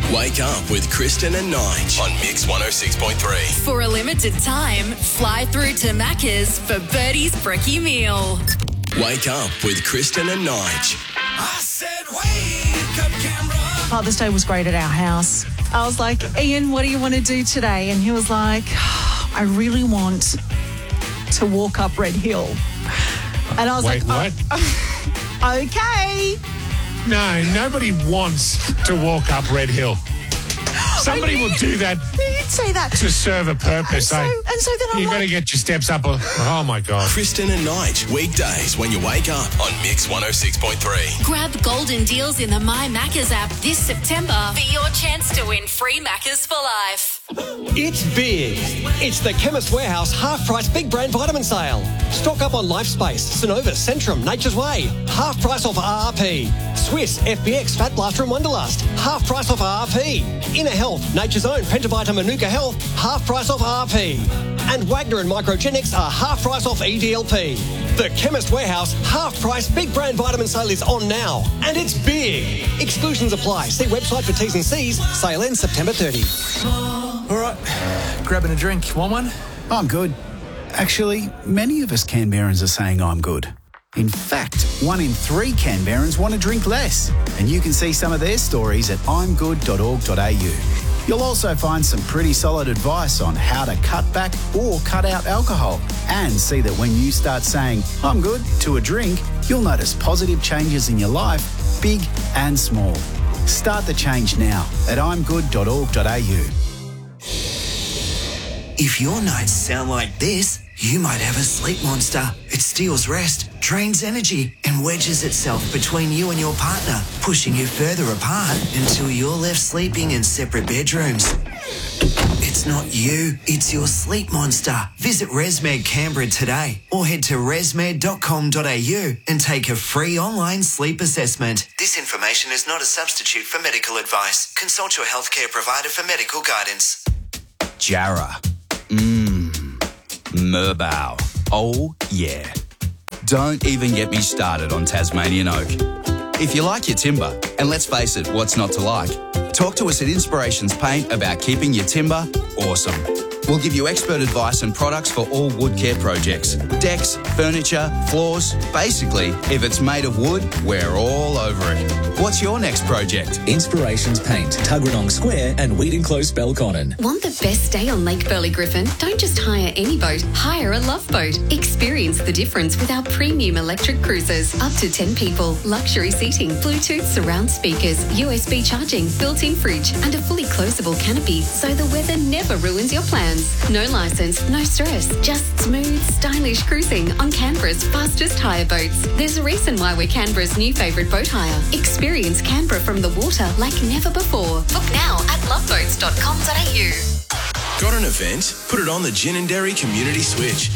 Wake up with Kristen and Nige on Mix 106.3. For a limited time, fly through to Macca's for Birdie's Brekkie meal. Wake up with Kristen and Nige. I said, wake up, Canberra. Father's Day was great at our house. I was like, Ian, what do you want to do today? And he was like, I really want to walk up Red Hill. And I was Wait, like, what? Okay. No, nobody wants to walk up Red Hill. Somebody will do that You'd say that. to serve a purpose. And so then I'm you got to like, get your steps up. Oh, my God. Kristen and Nige, weekdays when you wake up on Mix 106.3. Grab golden deals in the My Macca's app this September for your chance to win free Macca's for life. It's big. It's the Chemist Warehouse half-price big brand vitamin sale. Stock up on Lifespace, Synovus, Centrum, Nature's Way. Half price off RRP. Swiss, FBX, Fat Blaster and Wonderlust. Half price off RRP. Inner Health, Nature's Own, Pentavita, Manuka Health. Half price off RRP. And Wagner and Microgenics are half price off EDLP. The Chemist Warehouse half-price big brand vitamin sale is on now. And it's big. Exclusions apply. See website for T's and C's. Sale ends September 30. All right, grabbing a drink. Want one? I'm good. Actually, many of us Canberrans are saying I'm good. In fact, 1 in 3 Canberrans want to drink less. And you can see some of their stories at imgood.org.au. You'll also find some pretty solid advice on how to cut back or cut out alcohol. And see that when you start saying, I'm good, to a drink, you'll notice positive changes in your life, big and small. Start the change now at imgood.org.au. If your nights sound like this, you might have a sleep monster. It steals rest, drains energy, and wedges itself between you and your partner, pushing you further apart until you're left sleeping in separate bedrooms. It's not you, it's your sleep monster. Visit ResMed Canberra today or head to resmed.com.au and take a free online sleep assessment. This information is not a substitute for medical advice. Consult your healthcare provider for medical guidance. Jarrah. Merbau. Oh, yeah. Don't even get me started on Tasmanian oak. If you like your timber, and let's face it, what's not to like? Talk to us at Inspirations Paint about keeping your timber awesome. We'll give you expert advice and products for all wood care projects. Decks, furniture, floors. Basically, if it's made of wood, we're all over it. What's your next project? Inspirations Paint, Tuggeranong Square and Wheaton Close, Belconnen. Want the best day on Lake Burley Griffin? Don't just hire any boat, hire a Love Boat. Experience the difference with our premium electric cruisers. Up to 10 people, luxury seating, Bluetooth surround speakers, USB charging, built-in fridge and a fully closable canopy so the weather never ruins your plans. No licence, no stress, just smooth, stylish cruising on Canberra's fastest hire boats. There's a reason why we're Canberra's new favourite boat hire. Experience Canberra from the water like never before. Book now at loveboats.com.au. Got an event? Put it on the Gin and Dairy Community Switch.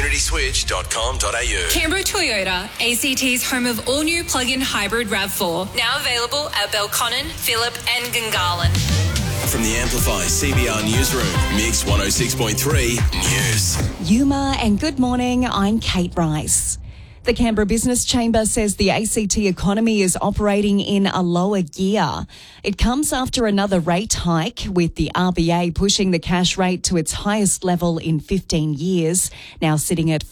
communityswitch.com.au. Canberra Toyota, ACT's home of all-new plug-in hybrid RAV4. Now available at Belconnen, Phillip and Gungahlin. From the Amplify CBR Newsroom, Mix 106.3 News. Yuma and good morning, I'm Kate Rice. The Canberra Business Chamber says the ACT economy is operating in a lower gear. It comes after another rate hike, with the RBA pushing the cash rate to its highest level in 15 years, now sitting at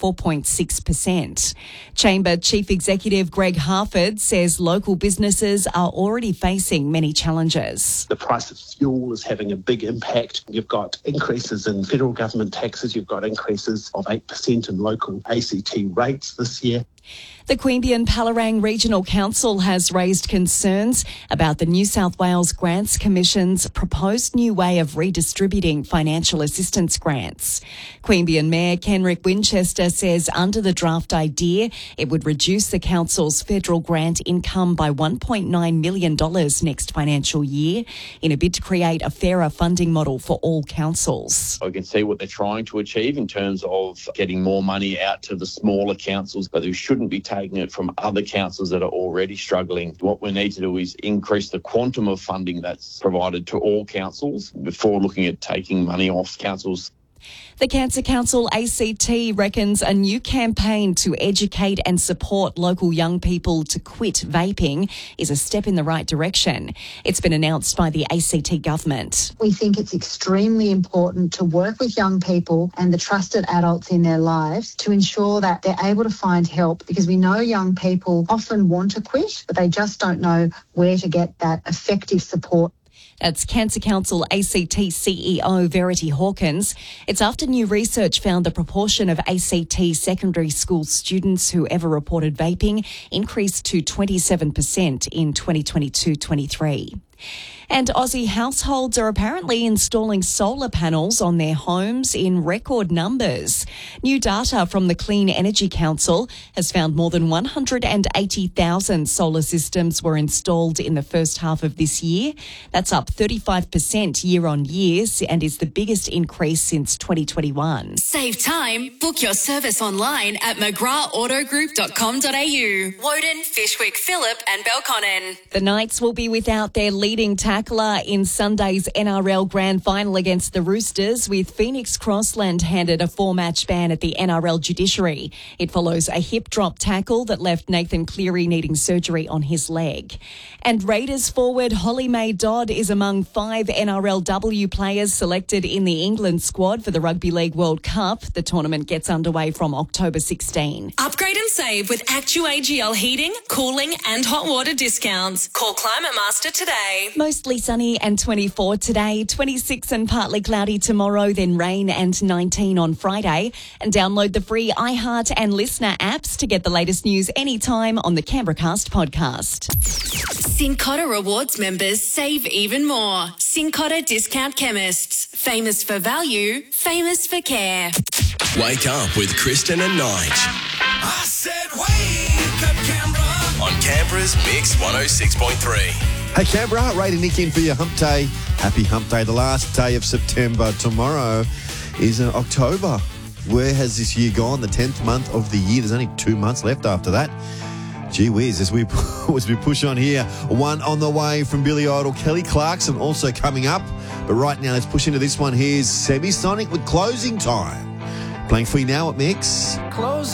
4.6%. Chamber Chief Executive Greg Harford says local businesses are already facing many challenges. The price of fuel is having a big impact. You've got increases in federal government taxes. You've got increases of 8% in local ACT rates this year. The Queanbeyan-Palerang Regional Council has raised concerns about the New South Wales Grants Commission's proposed new way of redistributing financial assistance grants. Queanbeyan Mayor Kenrick Winchester says under the draft idea, it would reduce the council's federal grant income by $1.9 million next financial year in a bid to create a fairer funding model for all councils. I can see what they're trying to achieve in terms of getting more money out to the smaller councils, but we shouldn't be taking it from other councils that are already struggling. What we need to do is increase the quantum of funding that's provided to all councils before looking at taking money off councils. The Cancer Council ACT reckons a new campaign to educate and support local young people to quit vaping is a step in the right direction. It's been announced by the ACT government. We think it's extremely important to work with young people and the trusted adults in their lives to ensure that they're able to find help, because we know young people often want to quit, but they just don't know where to get that effective support. That's Cancer Council ACT CEO Verity Hawkins. It's after new research found the proportion of ACT secondary school students who ever reported vaping increased to 27% in 2022-23. And Aussie households are apparently installing solar panels on their homes in record numbers. New data from the Clean Energy Council has found more than 180,000 solar systems were installed in the first half of this year. That's up 35% year on year and is the biggest increase since 2021. Save time. Book your service online at mcgrathautogroup.com.au. Woden, Fishwick, Phillip and Belconnen. The Knights will be without their leading tackler in Sunday's NRL Grand Final against the Roosters, with Phoenix Crossland handed a 4-match ban at the NRL judiciary. It follows a hip drop tackle that left Nathan Cleary needing surgery on his leg. And Raiders forward Holly May Dodd is among 5 NRLW players selected in the England squad for the Rugby League World Cup. The tournament gets underway from October 16. Upgrade and save with ActuAGL heating, cooling and hot water discounts. Call Climate Master today. Mostly sunny and 24 today, 26 and partly cloudy tomorrow, then rain and 19 on Friday. And download the free iHeart and Listener apps to get the latest news anytime on the Canberracast podcast. Cincotta Rewards members save even more. Cincotta Discount Chemists. Famous for value, famous for care. Wake up with Kristen and Nige. I said wake up, Canberra. On Canberra's Mix 106.3. Hey Canberra, Ray and Nick in for your hump day. Happy hump day, the last day of September. Tomorrow is October. Where has this year gone? The 10th month of the year. There's only 2 months left after that. Gee whiz, as we push on here. One on the way from Billy Idol. Kelly Clarkson also coming up. But right now, let's push into this one. Here's Semisonic with Closing Time. Playing for you now at Mix. Close.